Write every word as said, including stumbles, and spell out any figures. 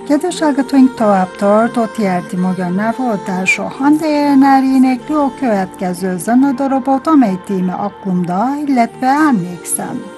Kedves hallgatóink, tovább tartott Jerti Magyar nyelvhallgatása. Hande Elnár énekli a következő zenedarabot, amely téma Aklımda, illetve Emlékszem.